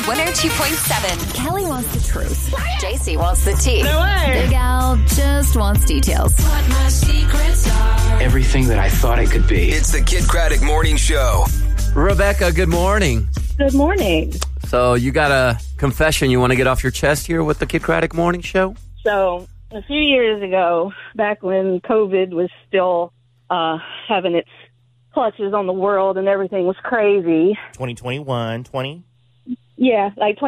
102.7. Kelly wants the truth. JC wants the tea. No way. Big Al just wants details. What my secrets are. Everything that I thought I could be. It's the Kid Craddock Morning Show. Rebecca, good morning. Good morning. So you got a confession you want to get off your chest here with the Kid Craddock Morning Show? So a few years ago, back when COVID was still having its clutches on the world and everything was crazy. 2021, 20? Yeah, like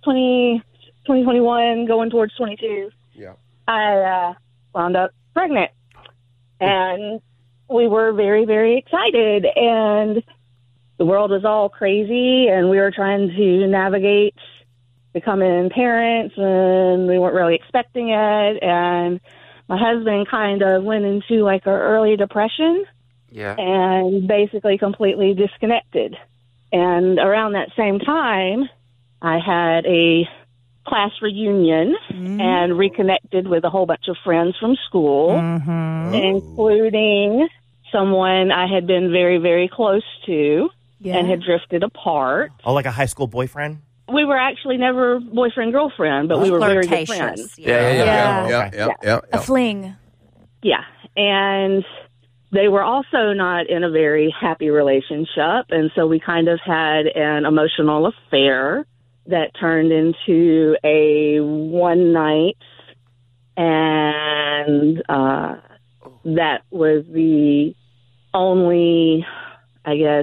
2021 going towards 22. Yeah. I wound up pregnant. And we were very, very excited. And the world was all crazy, and we were trying to navigate becoming parents, and we weren't really expecting it. And my husband kind of went into like an early depression. Yeah. And basically completely disconnected. And around that same time, I had a class reunion and reconnected with a whole bunch of friends from school, including someone I had been very, very close to and had drifted apart. Oh, like a high school boyfriend? We were actually never boyfriend-girlfriend, but we were very good friends. Yeah. A fling. Yeah. And they were also not in a very happy relationship, and so we kind of had an emotional affair that turned into a one night, and that was the only, I guess,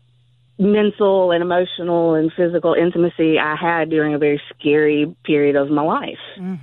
mental and emotional and physical intimacy I had during a very scary period of my life.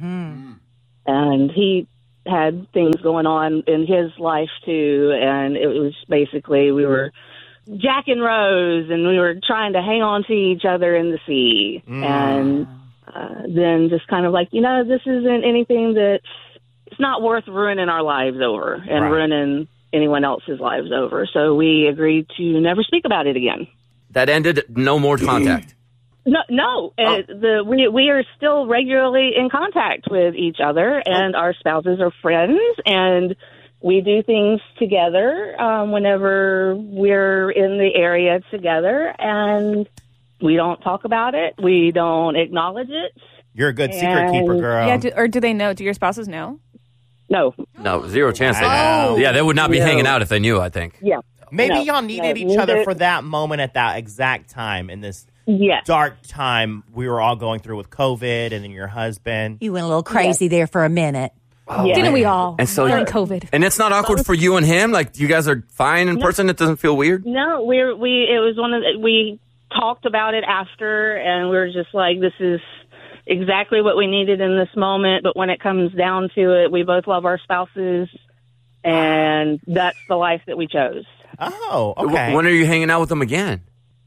And he had things going on in his life too, and it was basically we were Jack and Rose, and we were trying to hang on to each other in the sea. And then just kind of like, this isn't anything it's not worth ruining our lives over and ruining anyone else's lives over. So we agreed to never speak about it again. That ended, no more contact. No. We are still regularly in contact with each other, and our spouses are friends, and we do things together whenever we're in the area together, and we don't talk about it. We don't acknowledge it. You're a good secret keeper, girl. Yeah, do they know? Do your spouses know? No, zero chance they know. Yeah, they would not be hanging out if they knew, I think. Yeah. Maybe y'all needed each other for that moment at that exact time in this dark time we were all going through with COVID, and then your husband. You went a little crazy there for a minute. Oh, Didn't we all? And so during COVID. And it's not awkward for you and him? Like, you guys are fine in person? It doesn't feel weird? No, we talked about it after, and we were just like, this is exactly what we needed in this moment. But when it comes down to it, we both love our spouses, and that's the life that we chose. Oh, okay. When are you hanging out with them again?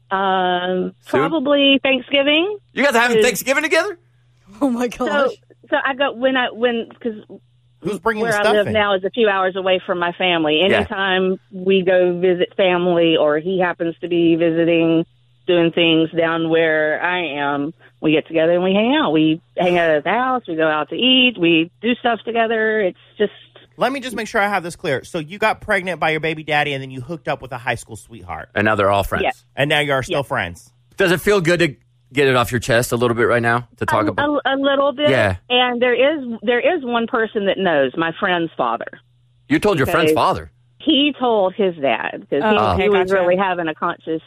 Probably Thanksgiving. You guys are having Thanksgiving together? Oh my gosh! So I got because who's bringing where the I stuff live in? now is a few hours away from my family. Anytime we go visit family, or he happens to be visiting, doing things down where I am, we get together and we hang out. We hang out at the house. We go out to eat. We do stuff together. It's just. Let me just make sure I have this clear. So you got pregnant by your baby daddy, and then you hooked up with a high school sweetheart. And now they're all friends. Yeah. And now you're still friends. Does it feel good to get it off your chest a little bit right now to talk about? A little bit. Yeah. And there is one person that knows, my friend's father. You told your friend's father? He told his dad, because he was really having a conscious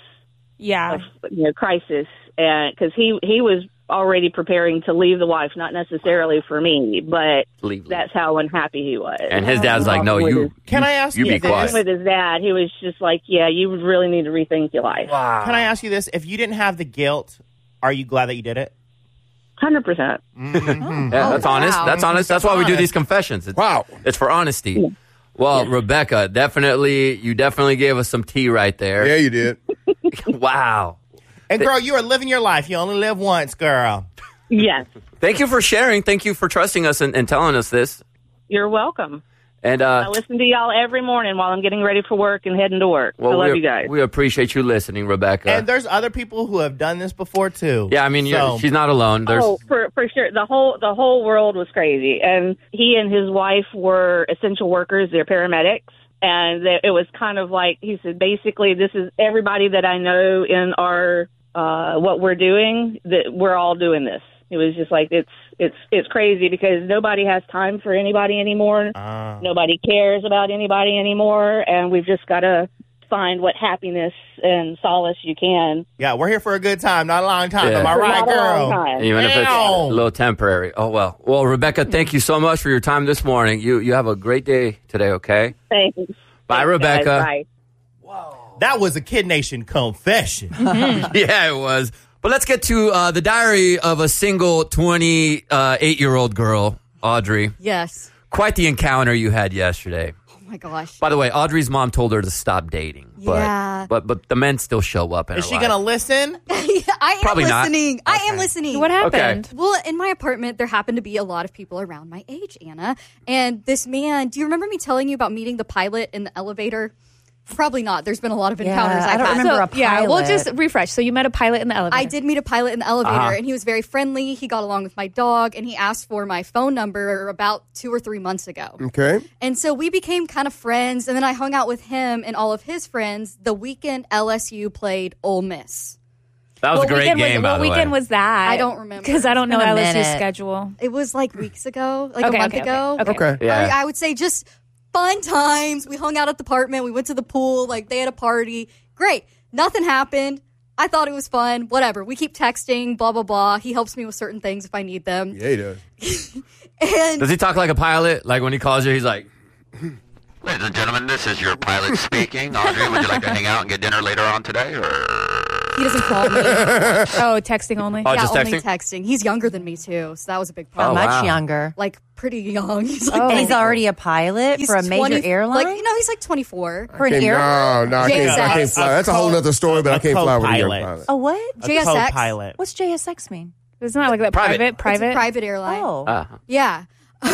crisis, and because he was already preparing to leave the wife, not necessarily for me, but that's how unhappy he was. And his dad's like, no, Can I ask you be quiet. With his dad, he was just like, yeah, you would really need to rethink your life. Wow. Can I ask you this? If you didn't have the guilt, are you glad that you did it? 100%. Yeah, that's honest. That's honest. That's why we do these confessions. It's for honesty. Yeah. Well, Rebecca, you definitely gave us some tea right there. Yeah, you did. Wow. And girl, you are living your life. You only live once, girl. Yes. Thank you for sharing. Thank you for trusting us and telling us this. You're welcome. And I listen to y'all every morning while I'm getting ready for work and heading to work. I love you guys. We appreciate you listening, Rebecca. And there's other people who have done this before too. Yeah, I mean, she's not alone. For sure. The whole world was crazy, and he and his wife were essential workers. They're paramedics, and it was kind of like he said. Basically, this is everybody that I know in our what we're doing, that we're all doing this. It was just like, it's crazy because nobody has time for anybody anymore. Nobody cares about anybody anymore. And we've just got to find what happiness and solace you can. Yeah, we're here for a good time, not a long time. Am I right, girl? Even if it's a little temporary. Oh, well. Well, Rebecca, thank you so much for your time this morning. You have a great day today, okay? Thanks. Bye, Rebecca. Guys. Bye. Whoa. That was a Kid Nation confession. Yeah, it was. But let's get to the diary of a single 28-year-old girl, Audrey. Yes. Quite the encounter you had yesterday. Oh, my gosh. By the way, Audrey's mom told her to stop dating. Yeah. But the men still show up in Is her she life. going to listen? I am Probably listening. not. I am listening. What happened? Okay. Well, in my apartment, there happened to be a lot of people around my age, Anna. And this man, do you remember me telling you about meeting the pilot in the elevator? Probably not. There's been a lot of encounters I don't had. remember a pilot. Yeah, we'll just refresh. So you met a pilot in the elevator. I did meet a pilot in the elevator, and he was very friendly. He got along with my dog, and he asked for my phone number about 2 or 3 months ago. Okay. And so we became kind of friends, and then I hung out with him and all of his friends the weekend LSU played Ole Miss. That was a great game, by the way. What weekend was that? I don't remember. Because I don't know been a LSU's minute. schedule. It was like weeks ago, like a month ago. Okay. Yeah. I would say just fun times. We hung out at the apartment. We went to the pool. Like, they had a party. Great. Nothing happened. I thought it was fun. Whatever. We keep texting, blah, blah, blah. He helps me with certain things if I need them. Yeah, he does. And Does he talk like a pilot? Like when he calls you, he's like, Ladies and gentlemen, this is your pilot speaking. Audrey, would you like to hang out and get dinner later on today? Or he doesn't call me. Oh, texting only? Oh, Yeah, just only texting? texting. He's younger than me, too. So that was a big How problem. much wow. younger? Like, pretty young. He's like, And he's already a pilot he's for a major 20 airline? Like, he's like 24. For an airline? No, I can't fly. That's a whole other story, but I can't fly with a young co-pilot. pilot. A what? A JSX? co-pilot. What's JSX mean? Isn't that like that private? It's a private airline. Oh. Yeah.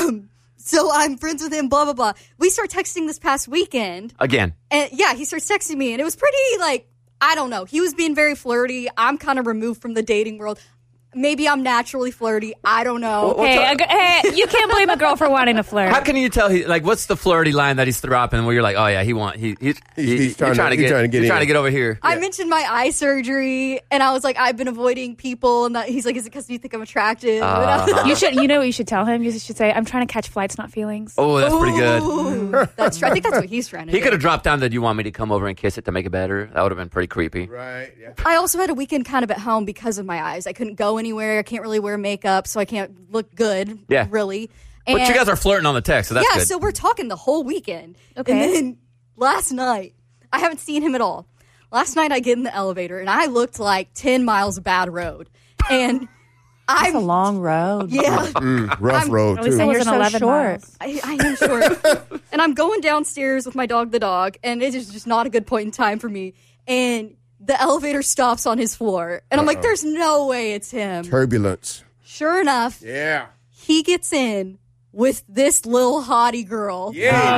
So I'm friends with him, blah, blah, blah. We start texting this past weekend. again. And yeah, he starts texting me, and it was pretty, like, I don't know. He was being very flirty. I'm kind of removed from the dating world. Maybe I'm naturally flirty. I don't know. Hey, you can't blame a girl for wanting to flirt. How can you tell? What's the flirty line that he's dropping where you're like, oh yeah, he's trying to get over here. I mentioned my eye surgery, and I was like, I've been avoiding people, and he's like, is it because you think I'm attractive? You should. You know what you should tell him? You should say, I'm trying to catch flights, not feelings. Oh, that's pretty good. Ooh, that's true. I think that's what he's trying to do. He could have dropped down that you want me to come over and kiss it to make it better. That would have been pretty creepy. Right. Yeah. I also had a weekend kind of at home because of my eyes. I couldn't go anywhere. I can't really wear makeup, so I can't look good, really. But you guys are flirting on the text, so that's good. So we're talking the whole weekend. Okay. And then last night, I haven't seen him at all. Last night, I get in the elevator, and I looked like 10 miles of bad road. And It's a long road. Yeah. Rough road, At least too. it And you're wasn't so 11 short. miles. I am short. And I'm going downstairs with my dog, the dog, and it is just not a good point in time for me. And the elevator stops on his floor. And I'm like, there's no way it's him. Turbulence. Sure enough, Yeah. he gets in with this little hottie girl.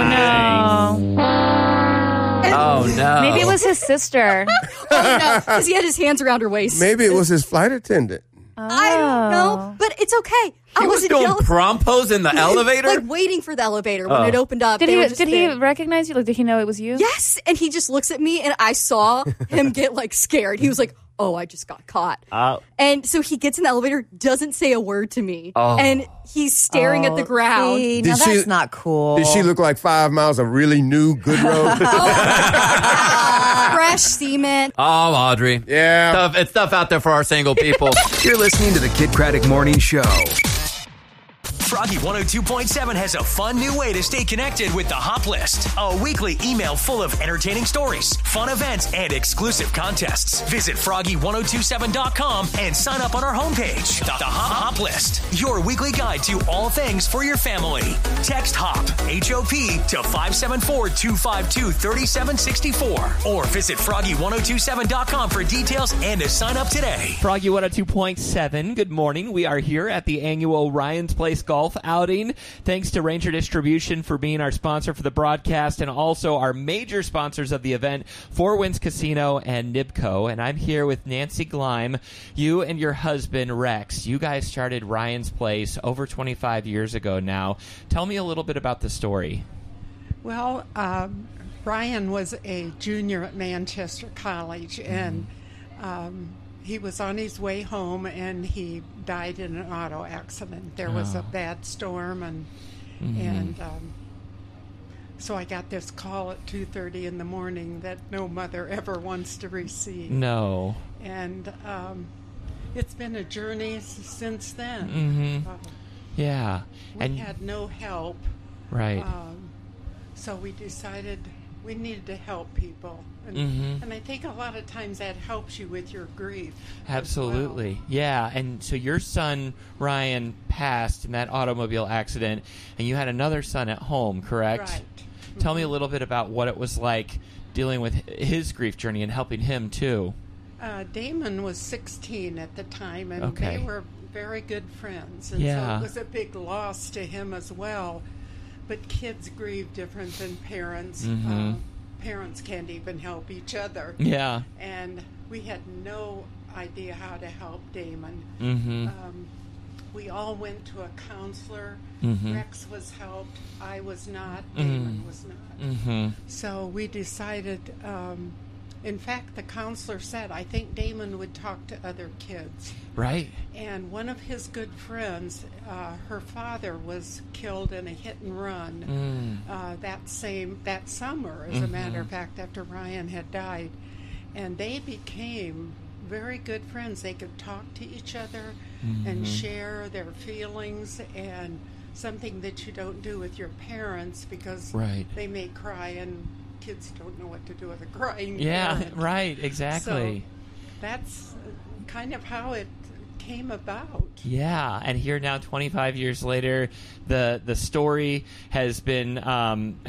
Yeah. Oh, no. Oh no! Maybe it was his sister. Oh, no, because he had his hands around her waist. Maybe it was his flight attendant. I don't know, but it's okay. He was doing prom pose in the elevator, like waiting for the elevator when it opened up. Did they he? were just Did he there. recognize you? Like, did he know it was you? Yes, and he just looks at me, and I saw him get like scared. He was like, "Oh, I just got caught." And so he gets in the elevator, doesn't say a word to me, and he's staring at the ground. See, now that's not cool. Did she look like 5 miles of really new, good road? Fresh cement. Oh, Audrey. Yeah. It's stuff out there for our single people. You're listening to the Kid Craddock Morning Show. Froggy 102.7 has a fun new way to stay connected with the Hop List, a weekly email full of entertaining stories, fun events, and exclusive contests. Visit froggy1027.com and sign up on our homepage. The Hop List, your weekly guide to all things for your family. Text HOP, H-O-P, to 574-252-3764 or visit froggy1027.com for details and to sign up today. Froggy 102.7, good morning. We are here at the annual Ryan's Place Golf outing. Thanks to Ranger Distribution for being our sponsor for the broadcast and also our major sponsors of the event, Four Winds Casino and Nibco. And I'm here with Nancy Gleim. You and your husband, Rex, you guys started Ryan's Place over 25 years ago now. Tell me a little bit about the story. Well, Ryan was a junior at Manchester College, and he was on his way home and he died in an auto accident. There was a bad storm, and so I got this call at 2:30 in the morning that no mother ever wants to receive. No. And it's been a journey since then. Mm-hmm. Yeah. We had no help. Right. So we decided we needed to help people. And I think a lot of times that helps you with your grief. Absolutely. Yeah. And so your son, Ryan, passed in that automobile accident, and you had another son at home, correct? Right. Tell me a little bit about what it was like dealing with his grief journey and helping him, too. Damon was 16 at the time, and Okay. they were very good friends. And Yeah. so it was a big loss to him as well. But kids grieve different than parents. Parents can't even help each other. Yeah. And we had no idea how to help Damon. We all went to a counselor. Rex was helped. I was not. Damon was not. So we decided, in fact, the counselor said, I think Damon would talk to other kids. Right. And one of his good friends, her father was killed in a hit and run that summer, as a matter of fact, after Ryan had died. And they became very good friends. They could talk to each other and share their feelings, and something that you don't do with your parents because they may cry, and kids don't know what to do with a crying parent. Right, exactly. So that's kind of how it came about. Yeah, and here now, 25 years later, the story has been